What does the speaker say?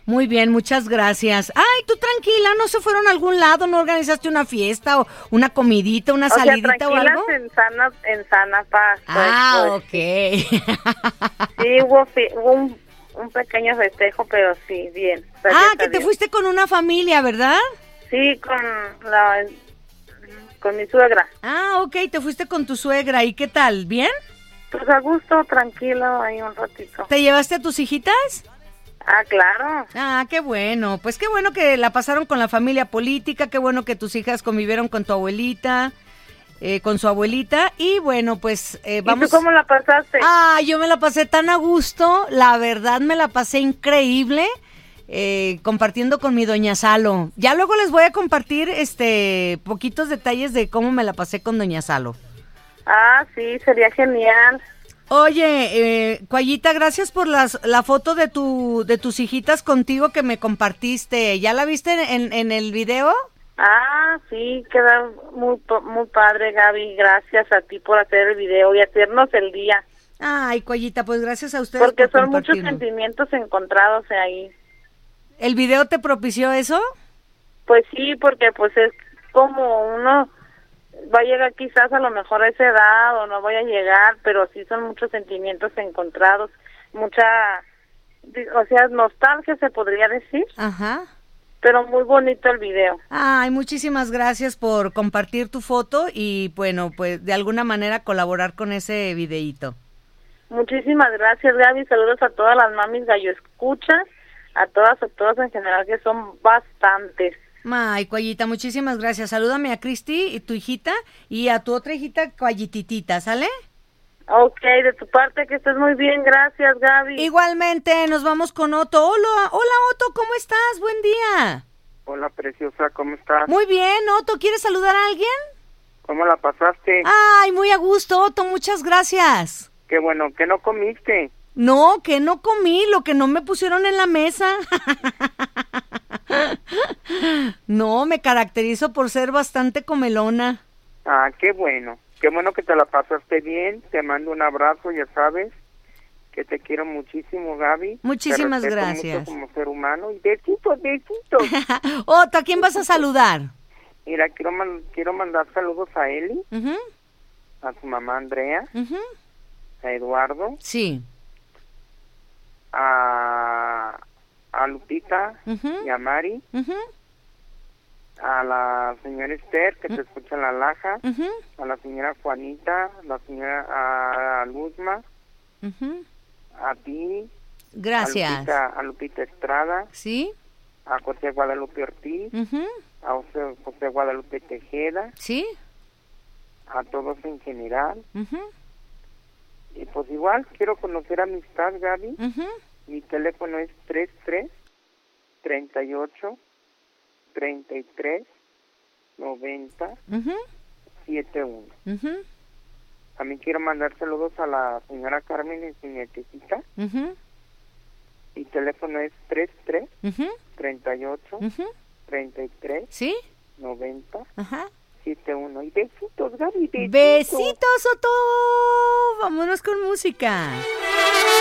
Muy bien, muchas gracias. Ay, tú tranquila, ¿no se fueron a algún lado? ¿No organizaste una fiesta o una comidita, una salidita o algo? En sana paz. Ok. Sí, hubo un pequeño festejo, pero sí, bien. Que te fuiste con una familia, ¿verdad? Sí, con mi suegra. Ok, te fuiste con tu suegra. ¿Y qué tal? ¿Bien? Pues a gusto, tranquilo, ahí un ratito. ¿Te llevaste a tus hijitas? Claro. Qué bueno. Pues qué bueno que la pasaron con la familia política, qué bueno que tus hijas convivieron con tu abuelita, con su abuelita. Y bueno, pues vamos. ¿Y tú cómo la pasaste? Yo me la pasé tan a gusto, la verdad me la pasé increíble, compartiendo con mi doña Salo. Ya luego les voy a compartir poquitos detalles de cómo me la pasé con doña Salo. Sí, sería genial. Oye, Cuayita, gracias por la foto de tus hijitas contigo que me compartiste. ¿Ya la viste en el video? Sí, queda muy padre, Gaby. Gracias a ti por hacer el video y hacernos el día. Ay, Cuayita, pues gracias a ustedes porque por son muchos sentimientos encontrados ahí. ¿El video te propició eso? Pues sí, porque pues es como uno va a llegar quizás a lo mejor a esa edad o no voy a llegar, pero sí son muchos sentimientos encontrados, nostalgia se podría decir. Ajá. Pero muy bonito el video. Ay, muchísimas gracias por compartir tu foto y bueno, pues de alguna manera colaborar con ese videíto. Muchísimas gracias, Gaby. Saludos a todas las mamis gallo escuchas, a todas en general, que son bastantes. Ay, Cuayita, muchísimas gracias. Salúdame a Cristi, y tu hijita, y a tu otra hijita, Cuayititita, ¿sale? Ok, de tu parte, que estés muy bien. Gracias, Gaby. Igualmente, nos vamos con Otto. Hola, Otto, ¿cómo estás? Buen día. Hola, preciosa, ¿cómo estás? Muy bien, Otto, ¿quieres saludar a alguien? ¿Cómo la pasaste? Ay, muy a gusto, Otto, muchas gracias. Qué bueno, ¿qué no comiste? No, que no comí, lo que no me pusieron en la mesa. No, me caracterizo por ser bastante comelona. Qué bueno que te la pasaste bien. Te mando un abrazo, ya sabes que te quiero muchísimo, Gaby. Muchísimas te respeto gracias. mucho como ser humano. Y besitos. Otto, ¿a quién vas a saludar? Mira, quiero mandar saludos a Eli, Uh-huh. a su mamá Andrea, Uh-huh. a Eduardo, Sí. a Lupita Uh-huh. y a Mari, Uh-huh. a la señora Esther, que te escucha en La Laja, Uh-huh. a la señora Juanita, a Luzma, Uh-huh. a ti, Gracias. a Lupita Estrada, ¿Sí? a José Guadalupe Ortiz, Uh-huh. a José Guadalupe Tejeda, ¿Sí? a todos en general. Uh-huh. Y pues igual, quiero conocer amistad, Gaby. Uh-huh. Mi teléfono es 33-38-33-90-71. Uh-huh. Uh-huh. También quiero mandar saludos a la señora Carmen en su nietecita. Uh-huh. Mi teléfono es Uh-huh. 33-38-33-90-71. Uh-huh. ¿Sí? Ajá. Y besitos, Gaby, besitos. Besitos, Otto. Vámonos con música.